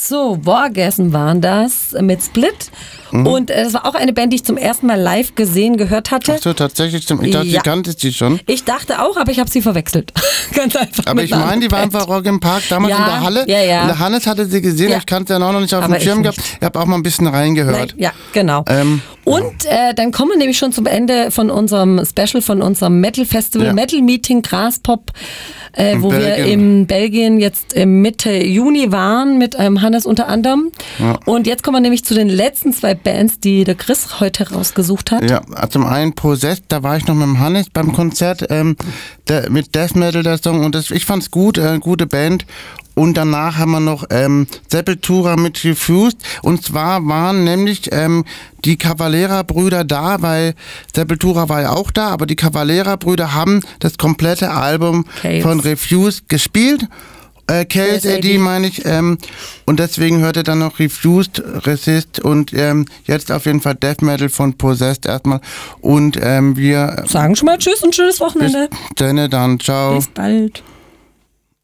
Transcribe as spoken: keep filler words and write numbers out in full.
so, Wargasm waren das mit Split. Mhm. Und äh, das war auch eine Band, die ich zum ersten Mal live gesehen, gehört hatte. Ach so, tatsächlich. Zum, ich dachte, ja. Du kanntest die schon. Ich dachte auch, aber ich habe sie verwechselt. Ganz einfach. Aber ich meine, die waren bei Rock im Park damals ja, in der Halle. Ja, ja. Und der Hannes hatte sie gesehen. Ja. Ich kannte sie auch noch nicht auf aber dem Schirm gehabt. Ich habe auch mal ein bisschen reingehört. Ja, genau. Ähm, und äh, dann kommen wir nämlich schon zum Ende von unserem Special, von unserem Metal Festival, ja. Metal Meeting, Graspop, äh, wo Belgien. wir in Belgien jetzt Mitte Juni waren mit ähm, Hannes unter anderem. Ja. Und jetzt kommen wir nämlich zu den letzten zwei Bands, die der Chris heute rausgesucht hat. Ja, zum einen Possessed, da war ich noch mit dem Hannes beim Konzert ähm, der, mit Death Metal der Song und das, ich fand's gut, äh, gute Band. Und danach haben wir noch ähm, Sepultura mit Refused. Und zwar waren nämlich ähm, die Cavalera-Brüder da, weil Sepultura war ja auch da, aber die Cavalera-Brüder haben das komplette Album Chaos. von Refused gespielt. Äh, Chaos A D meine ich. Ähm, und deswegen hörte dann noch Refused, Resist und ähm, jetzt auf jeden Fall Death Metal von Possessed erstmal. Und ähm, wir sagen schon mal Tschüss und schönes Wochenende. Bis dann, dann ciao. Bis bald.